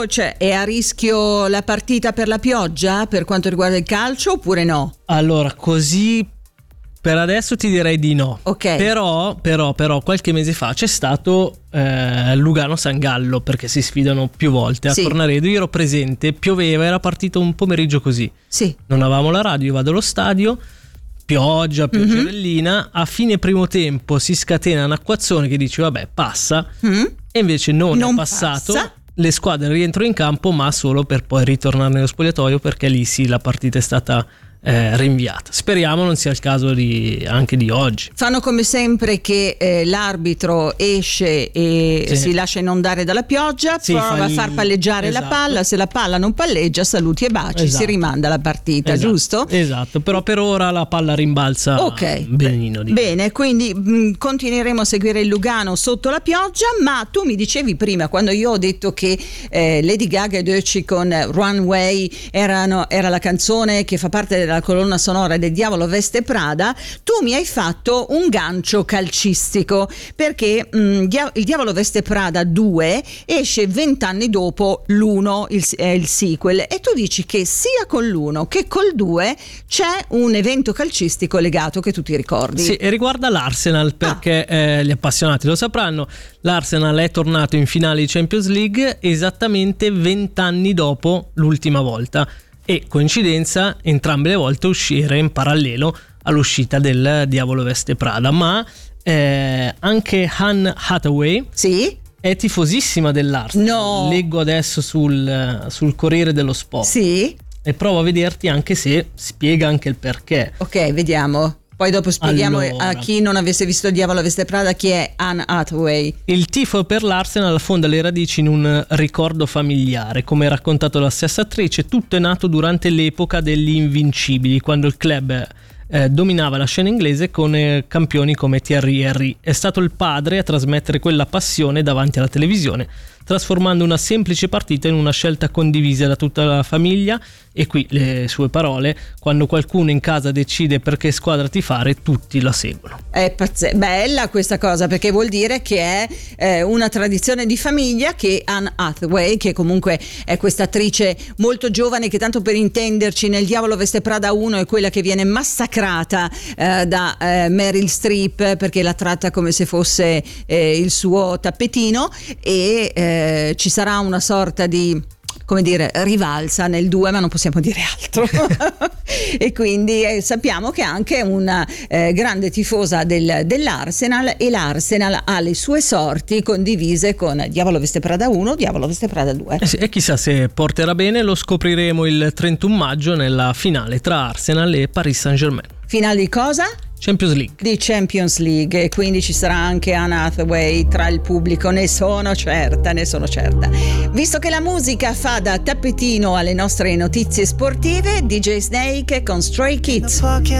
cioè, è a rischio la partita per la pioggia per quanto riguarda il calcio oppure no? Allora, così per adesso ti direi di no. Ok. Però qualche mese fa c'è stato Lugano San Gallo, perché si sfidano più volte a Tornaredo. Io ero presente, pioveva, era partito un pomeriggio così. Sì. Non avevamo la radio, io vado allo stadio, pioggia, pioggerellina, a fine primo tempo si scatena un acquazzone che dice vabbè passa, e invece non è passato. Passa. Le squadre rientrano in campo, ma solo per poi ritornare nello spogliatoio, perché lì sì la partita è stata rinviata. Speriamo non sia il caso anche di oggi. Fanno come sempre che l'arbitro esce e si lascia inondare dalla pioggia, prova a far palleggiare la palla, se la palla non palleggia saluti e baci, si rimanda la partita, giusto? Esatto, però per ora la palla rimbalza benino. Bene, quindi continueremo a seguire il Lugano sotto la pioggia, ma tu mi dicevi prima, quando io ho detto che Lady Gaga e Doechii con Runway era la canzone che fa parte della colonna sonora del Diavolo Veste Prada, tu mi hai fatto un gancio calcistico, perché il Diavolo Veste Prada 2 esce 20 anni dopo l'1, il sequel, e tu dici che sia con l'1 che col 2 c'è un evento calcistico legato che tu ti ricordi. Sì, e riguarda l'Arsenal, perché gli appassionati lo sapranno, l'Arsenal è tornato in finale di Champions League esattamente 20 anni dopo l'ultima volta, e coincidenza entrambe le volte uscire in parallelo all'uscita del Diavolo Veste Prada. Ma anche Anne Hathaway è tifosissima dell'Arsenal. No. Leggo adesso sul Corriere dello Sport. Sì. E provo a vederti, anche se spiega anche il perché. Ok, vediamo. Poi dopo spieghiamo a chi non avesse visto il Diavolo Veste Prada chi è Anne Hathaway. Il tifo per l'Arsenal affonda le radici in un ricordo familiare. Come raccontato dalla stessa attrice, tutto è nato durante l'epoca degli Invincibili, quando il club dominava la scena inglese con campioni come Thierry Henry. È stato il padre a trasmettere quella passione davanti alla televisione, trasformando una semplice partita in una scelta condivisa da tutta la famiglia. E qui le sue parole: quando qualcuno in casa decide per che squadra tifare, tutti la seguono. È bella questa cosa, perché vuol dire che è una tradizione di famiglia, che Anne Hathaway, che comunque è questa attrice molto giovane, che tanto per intenderci nel Diavolo Veste Prada 1 è quella che viene massacrata da Meryl Streep, perché la tratta come se fosse il suo tappetino, e ci sarà una sorta di, come dire, rivalsa nel 2, ma non possiamo dire altro. E quindi sappiamo che è anche una grande tifosa dell'Arsenal, e l'Arsenal ha le sue sorti condivise con Diavolo Veste Prada 1, Diavolo Veste Prada 2. E chissà se porterà bene, lo scopriremo il 31 maggio nella finale tra Arsenal e Paris Saint-Germain. Finale di cosa? Champions League. Di Champions League, e quindi ci sarà anche Anne Hathaway tra il pubblico, ne sono certa. Visto che la musica fa da tappetino alle nostre notizie sportive, DJ Snake con Stray Kids.